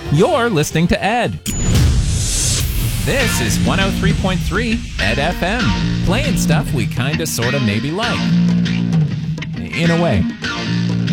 You're listening to Ed. This is 103.3 Ed FM, playing stuff we kinda, sorta, maybe like. In a way.